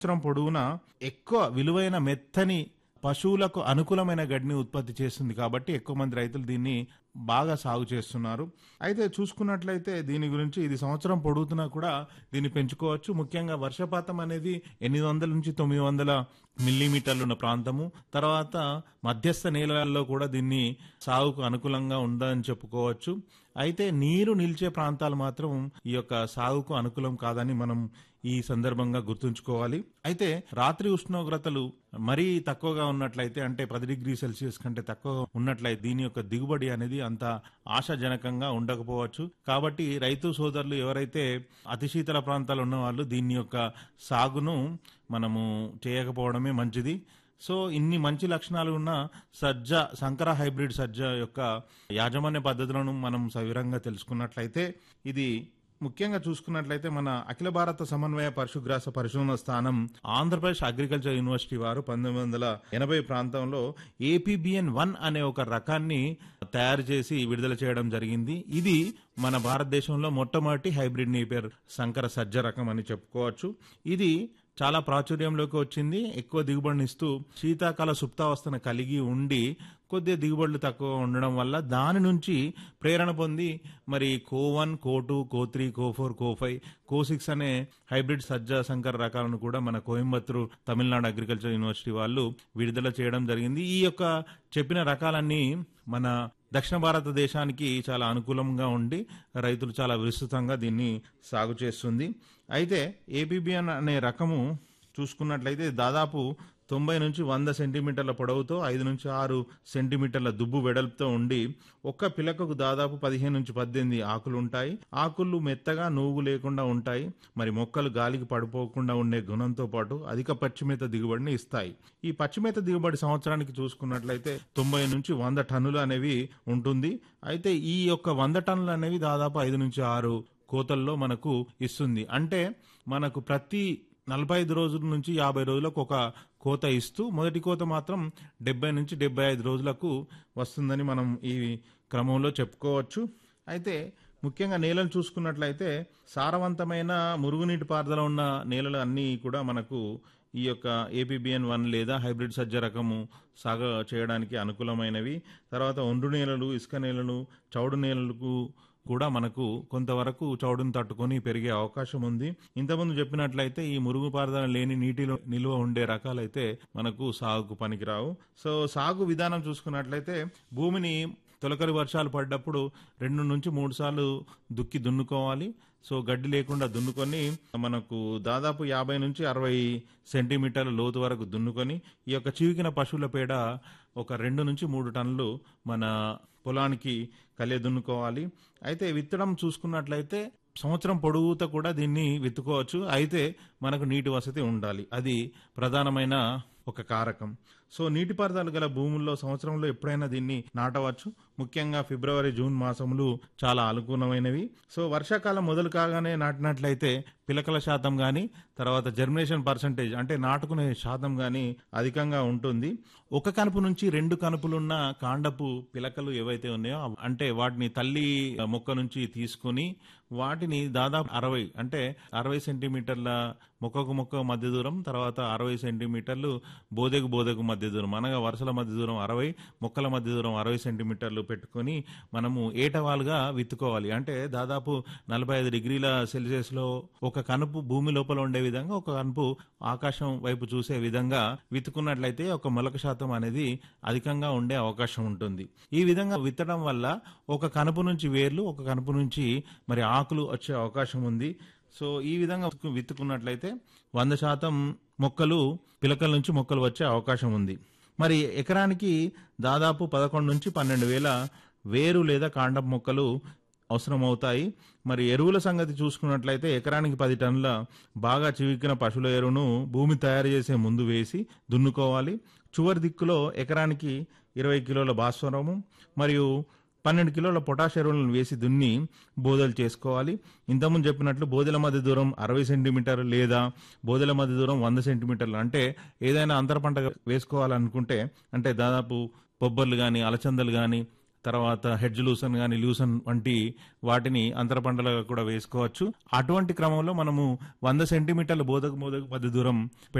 సంవత్సరం పొడవునా ఎక్కువ విలువైన మెత్తని పశువులకు అనుకూలమైన గడ్డిని ఉత్పత్తి చేస్తుంది కాబట్టి ఎక్కువ మంది రైతులు దీన్ని బాగా సాగు చేస్తున్నారు. అయితే చూసుకున్నట్లయితే దీని గురించి ఇది సంవత్సరం పొడుగుతున్నా కూడా దీన్ని పెంచుకోవచ్చు. ముఖ్యంగా వర్షపాతం అనేది 800 నుంచి 900 మిల్లీమీటర్లు ఉన్న ప్రాంతము, తర్వాత మధ్యస్థ నేలల్లో కూడా దీన్ని సాగుకు అనుకూలంగా ఉందని చెప్పుకోవచ్చు. అయితే నీరు నిలిచే ప్రాంతాలు మాత్రం ఈ యొక్క సాగుకు అనుకూలం కాదని మనం ఈ సందర్భంగా గుర్తుంచుకోవాలి. అయితే రాత్రి ఉష్ణోగ్రతలు మరీ తక్కువగా ఉన్నట్లయితే, అంటే 10 డిగ్రీ సెల్సియస్ కంటే తక్కువ ఉన్నట్లయితే దీని యొక్క దిగుబడి అనేది అంత ఆశాజనకంగా ఉండకపోవచ్చు. కాబట్టి రైతు సోదరులు ఎవరైతే అతి శీతల ప్రాంతాలు ఉన్న వాళ్ళు దీని యొక్క సాగును మనము చేయకపోవడమే మంచిది. సో ఇన్ని మంచి లక్షణాలు ఉన్న సజ్జ, సంకర హైబ్రిడ్ సజ్జ యొక్క యాజమాన్య పద్ధతులను మనం సవివరంగా తెలుసుకున్నట్లయితే, ఇది ముఖ్యంగా చూసుకున్నట్లయితే మన అఖిల భారత సమన్వయ పశుగ్రాస పరిశోధన స్థానం ఆంధ్రప్రదేశ్ అగ్రికల్చర్ యూనివర్సిటీ వారు 1980 ప్రాంతంలో APBN1 అనే ఒక రకాన్ని తయారు చేసి విడుదల చేయడం జరిగింది. ఇది మన భారతదేశంలో మొట్టమొదటి హైబ్రిడ్ నేపియర్ సంకర సజ్జ రకం అని చెప్పుకోవచ్చు. ఇది చాలా ప్రాచుర్యంలోకి వచ్చింది. ఎక్కువ దిగుబడినిస్తూ శీతాకాల సుప్తావస్థను కలిగి ఉండి కొద్దిగా దిగుబడులు తక్కువ ఉండడం వల్ల దాని నుంచి ప్రేరణ పొంది మరి కో1, కో2, కో3, కో4, కో5, కో6 అనే హైబ్రిడ్ సజ్జ సంకర రకాలను కూడా మన కోయంబత్తూరు తమిళనాడు అగ్రికల్చర్ యూనివర్సిటీ వాళ్ళు విడుదల చేయడం జరిగింది. ఈ యొక్క చెప్పిన రకాలన్నీ మన దక్షిణ భారతదేశానికి చాలా అనుకూలంగా ఉండి రైతులు చాలా విస్తృతంగా దీన్ని సాగు చేస్తుంది. అయితే APBN అనే రకము చూసుకున్నట్లయితే దాదాపు 90 నుంచి 100 సెంటీమీటర్ల పొడవుతో 5 నుంచి 6 సెంటీమీటర్ల దుబ్బు వెడల్పుతో ఉండి ఒక్క పిలకకు దాదాపు 15 నుంచి 18 ఆకులు ఉంటాయి. ఆకులు మెత్తగా నూగు లేకుండా ఉంటాయి. మరి మొక్కలు గాలికి పడిపోకుండా ఉండే గుణంతో పాటు అధిక పచ్చిమేత దిగుబడిని ఇస్తాయి. ఈ పచ్చిమేత దిగుబడి సంవత్సరానికి చూసుకున్నట్లయితే 90 నుంచి 100 టన్నులు అనేవి ఉంటుంది. అయితే ఈ యొక్క 100 టన్నులు అనేవి దాదాపు 5 నుంచి 6 కోతల్లో మనకు ఇస్తుంది. అంటే మనకు ప్రతి 45 రోజుల నుంచి 50 రోజులకు ఒక కోత ఇస్తూ మొదటి కోత మాత్రం 70 నుంచి 75 రోజులకు వస్తుందని మనం ఈ క్రమంలో చెప్పుకోవచ్చు. అయితే ముఖ్యంగా నేలను చూసుకున్నట్లయితే సారవంతమైన మురుగునీటి పారుదల ఉన్న నేలలు అన్నీ కూడా మనకు ఈ యొక్క APBN1 లేదా హైబ్రిడ్ సజ్జ రకము సాగు చేయడానికి అనుకూలమైనవి. తర్వాత ఒండ్రు నేలలు, ఇసుక నేలలు, చౌడు నేలలకు కూడా మనకు కొంతవరకు చౌడును తట్టుకొని పెరిగే అవకాశం ఉంది. ఇంతకుముందు చెప్పినట్లయితే ఈ మురుగు పారుదల లేని నీటిలో నిల్వ ఉండే రకాలైతే మనకు సాగుకు పనికిరావు. సో సాగు విధానం చూసుకున్నట్లయితే భూమిని తొలకరి వర్షాలు పడ్డప్పుడు 2 నుంచి 3 సార్లు దున్నుకోవాలి. సో గడ్డి లేకుండా దున్నుకొని మనకు దాదాపు 50 నుంచి 60 సెంటీమీటర్ల లోతు వరకు దున్నుకొని ఈ యొక్క చివికిన పశువుల పేడ ఒక 2 నుంచి 3 టన్నులు మన పొలానికి దున్నుకోవాలి. అయితే విత్తడం చూసుకున్నట్లయితే సంవత్సరం పొడుగుతా కూడా దీన్ని విత్తుకోవచ్చు. అయితే మనకు నీటి వసతి ఉండాలి, అది ప్రధానమైన ఒక కారకం. సో నీటిపారుదల గల భూముల్లో సంవత్సరంలో ఎప్పుడైనా దీన్ని నాటవచ్చు. ముఖ్యంగా ఫిబ్రవరి, జూన్ మాసములు చాలా అనుకూలమైనవి. సో వర్షాకాలం మొదలు కాగానే నాటినట్లయితే పిలకల శాతం కానీ తర్వాత జర్మినేషన్ పర్సంటేజ్ అంటే నాటుకునే శాతం కానీ అధికంగా ఉంటుంది. ఒక కనుపు నుంచి 2 కనుపులున్న కాండపు పిలకలు ఏవైతే ఉన్నాయో అంటే వాటిని తల్లి మొక్క నుంచి తీసుకుని వాటిని దాదాపు 60 సెంటీమీటర్ల మొక్కకు మొక్క మధ్య దూరం, తర్వాత 60 సెంటీమీటర్లు బోదెకు మధ్య దూరం, అనగా వరుసల మధ్య దూరం 60, మొక్కల మధ్య దూరం 60 సెంటీమీటర్లు పెట్టుకొని మనము ఏటవాలుగా విత్తుకోవాలి. అంటే దాదాపు 45 డిగ్రీల సెల్సియస్ లో ఒక కనుపు భూమి లోపల ఉండే విధంగా, ఒక కనుపు ఆకాశం వైపు చూసే విధంగా విత్తుకున్నట్లయితే ఒక మొలక శాతం అనేది అధికంగా ఉండే అవకాశం ఉంటుంది. ఈ విధంగా విత్తడం వల్ల ఒక కనుపు నుంచి వేర్లు, ఒక కనుపు నుంచి మరి ఆకులు వచ్చే అవకాశం ఉంది. సో ఈ విధంగా విత్తుకున్నట్లయితే 100% మొక్కలు పిలకల నుంచి మొక్కలు వచ్చే అవకాశం ఉంది. మరి ఎకరానికి దాదాపు 11 నుంచి 12 వేల వేరు లేదా కాండపు మొక్కలు అవసరమవుతాయి. మరి ఎరువుల సంగతి చూసుకున్నట్లయితే ఎకరానికి 10 టన్నుల బాగా చివికిన పశువుల ఎరువును భూమి తయారు చేసే ముందు వేసి దున్నుకోవాలి. చివరి దిక్కులో ఎకరానికి 20 కిలోల భాస్వరము మరియు 12 కిలోల పొటాష్ ఎరువులను వేసి దున్ని బోదెలు చేసుకోవాలి. ఇంతకుముందు చెప్పినట్లు బోదెల మధ్య దూరం 60 సెంటీమీటర్లు లేదా బోదెల మధ్య దూరం 100 సెంటీమీటర్లు. అంటే ఏదైనా అంతర పంట వేసుకోవాలనుకుంటే అంటే దాదాపు బొబ్బర్లు కానీ, అలచందలు కానీ, తర్వాత హెడ్జ్ లూసన్ కానీ లూసన్ వంటి వాటిని అంతర పంటలుగా కూడా వేసుకోవచ్చు. అటువంటి క్రమంలో మనము 100 సెంటీమీటర్ల బోధక బోధక మధ్య దూరం